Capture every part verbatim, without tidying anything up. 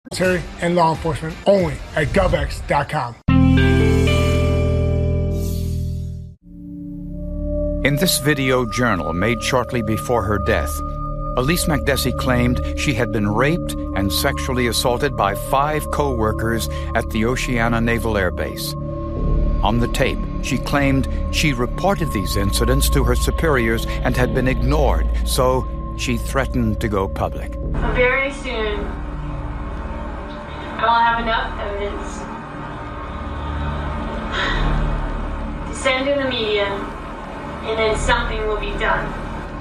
military and law enforcement only at GovX dot com. In this video journal made shortly before her death, Elise McDessie claimed she had been raped and sexually assaulted by five co-workers at the Oceana Naval Air Base. On the tape, she claimed she reported these incidents to her superiors and had been ignored, so she threatened to go public. Very soon, I will have enough evidence to send to the media, and then something will be done.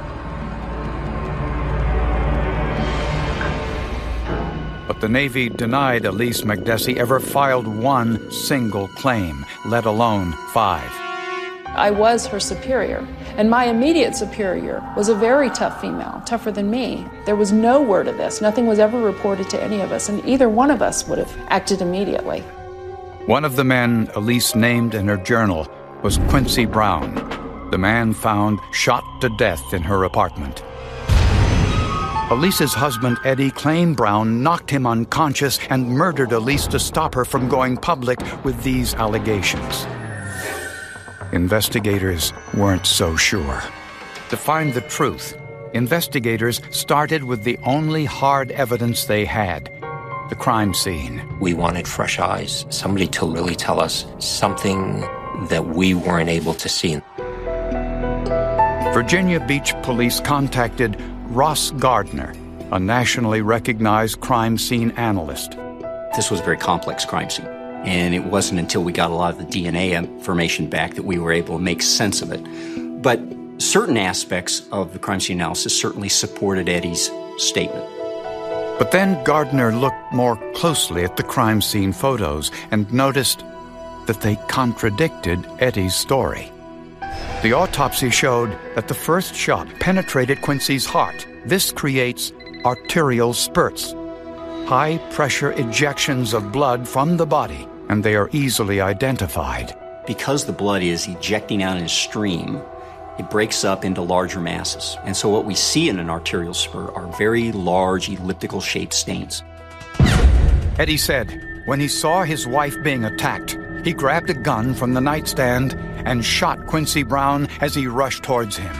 But the Navy denied Elise McDessie ever filed one single claim, let alone five. I was her superior, and my immediate superior was a very tough female, tougher than me. There was no word of this. Nothing was ever reported to any of us, and either one of us would have acted immediately. One of the men Elise named in her journal was Quincy Brown, the man found shot to death in her apartment. Elise's husband, Eddie, claimed Brown knocked him unconscious and murdered Elise to stop her from going public with these allegations. Investigators weren't so sure. To find the truth, investigators started with the only hard evidence they had, the crime scene. We wanted fresh eyes, somebody to really tell us something that we weren't able to see. Virginia Beach police contacted Ross Gardner, a nationally recognized crime scene analyst. This was a very complex crime scene, and it wasn't until we got a lot of the D N A information back that we were able to make sense of it. But certain aspects of the crime scene analysis certainly supported Eddie's statement. But then Gardner looked more closely at the crime scene photos and noticed that they contradicted Eddie's story. The autopsy showed that the first shot penetrated Quincy's heart. This creates arterial spurts, high-pressure ejections of blood from the body, and they are easily identified. Because the blood is ejecting out in a stream, it breaks up into larger masses. And so what we see in an arterial spur are very large elliptical-shaped stains. Eddie said when he saw his wife being attacked, he grabbed a gun from the nightstand and shot Quincy Brown as he rushed towards him.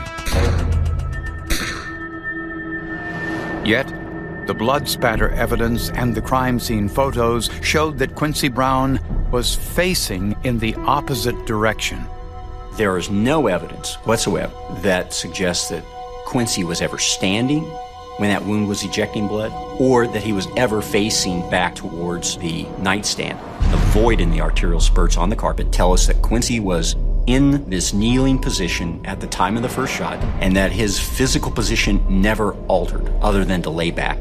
Yet, the blood spatter evidence and the crime scene photos showed that Quincy Brown was facing in the opposite direction. There is no evidence whatsoever that suggests that Quincy was ever standing when that wound was ejecting blood, or that he was ever facing back towards the nightstand. The void in the arterial spurts on the carpet tell us that Quincy was in this kneeling position at the time of the first shot, and that his physical position never altered other than to lay back.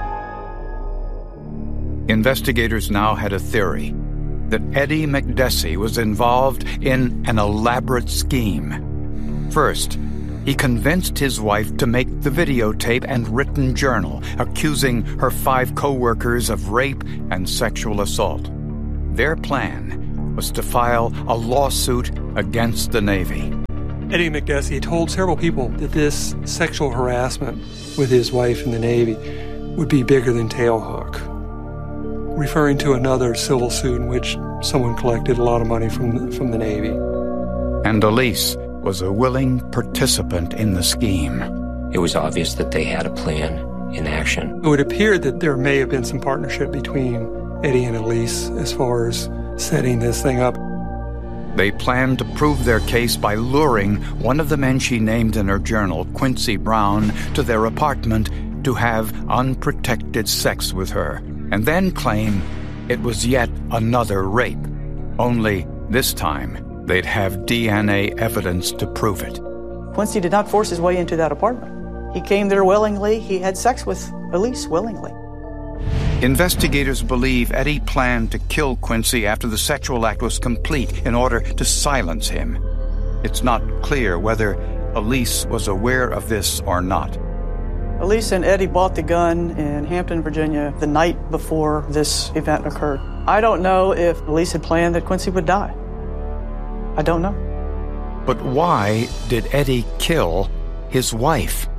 Investigators now had a theory that Eddie McDessie was involved in an elaborate scheme. First, he convinced his wife to make the videotape and written journal, accusing her five co-workers of rape and sexual assault. Their plan was to file a lawsuit against the Navy. Eddie McDessie told several people that this sexual harassment with his wife in the Navy would be bigger than Tailhook, referring to another civil suit in which someone collected a lot of money from the, from the Navy. And Elise was a willing participant in the scheme. It was obvious that they had a plan in action. It would appear that there may have been some partnership between Eddie and Elise as far as setting this thing up. They planned to prove their case by luring one of the men she named in her journal, Quincy Brown, to their apartment to have unprotected sex with her, and then claim it was yet another rape. Only this time, they'd have D N A evidence to prove it. Quincy did not force his way into that apartment. He came there willingly. He had sex with Elise willingly. Investigators believe Eddie planned to kill Quincy after the sexual act was complete in order to silence him. It's not clear whether Elise was aware of this or not. Elise and Eddie bought the gun in Hampton, Virginia, the night before this event occurred. I don't know if Elise had planned that Quincy would die. I don't know. But why did Eddie kill his wife?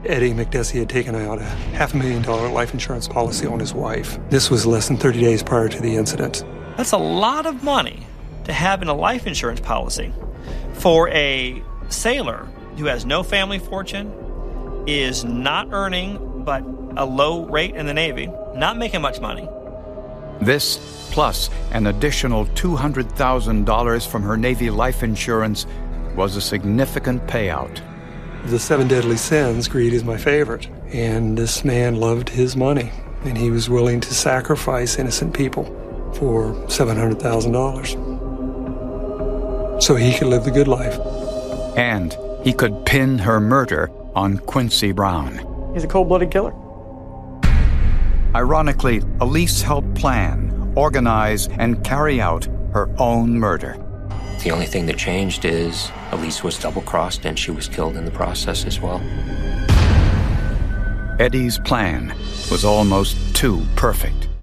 Eddie McDessie had taken out a half a million dollar life insurance policy on his wife. This was less than thirty days prior to the incident. That's a lot of money to have in a life insurance policy for a sailor who has no family fortune, is not earning but a low rate in the Navy, not making much money. This, plus an additional two hundred thousand dollars from her Navy life insurance, was a significant payout. The seven deadly sins, greed is my favorite. And this man loved his money, and he was willing to sacrifice innocent people for seven hundred thousand dollars so he could live the good life. And he could pin her murder on Quincy Brown. He's a cold-blooded killer. Ironically, Elise helped plan, organize, and carry out her own murder. The only thing that changed is Elise was double-crossed and she was killed in the process as well. Eddie's plan was almost too perfect.